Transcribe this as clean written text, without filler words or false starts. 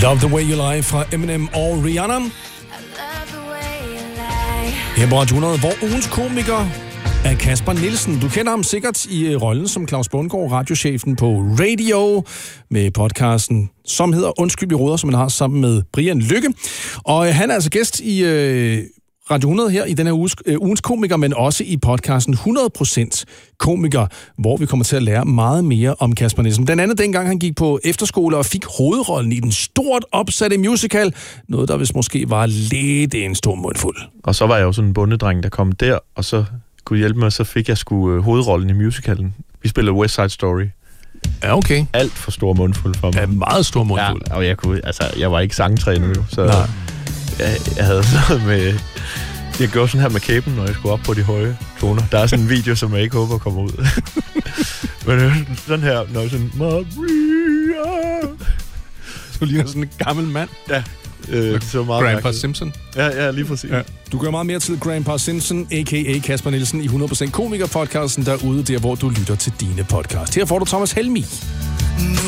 Love the Way You Lie fra Eminem og Rihanna. Her på Radio 100, hvor ugens komiker er Kasper Nielsen. Du kender ham sikkert i rollen som Claus Bundgaard, radiochefen på Radio, med podcasten, som hedder Undskyld, vi råder, som han har sammen med Brian Lykke. Og han er altså gæst i Radio 100 her i den her ugens komiker, men også i podcasten 100% komiker, hvor vi kommer til at lære meget mere om Kasper Nielsen. Blandt andet dengang han gik på efterskole og fik hovedrollen i den stort opsatte musical. Noget, der vist måske var lidt en stor mundfuld. Og så var jeg jo sådan en bondedreng, der kom der, og så kunne hjælpe mig, så fik jeg sgu hovedrollen i musicalen. Vi spillede West Side Story. Ja, okay. Alt for stor mundfuld for mig. Ja, meget stor mundfuld. Ja, og jeg var ikke sangtræner jo, så jeg havde sådan med... Jeg gjorde sådan her med kæben, når jeg skulle op på de høje toner. Der er sådan en video, som jeg ikke håber kommer ud. Men sådan her, når jeg sådan... Maria! Så ligner sådan en gammel mand. Ja. Så meget Grandpa mærkeligt. Simpson. Ja, lige præcis. Ja. Du gør meget mere til Grandpa Simpson, a.k.a. Kasper Nielsen, i 100% komiker-podcasten derude, der hvor du lytter til dine podcast. Her får du Thomas Helmig.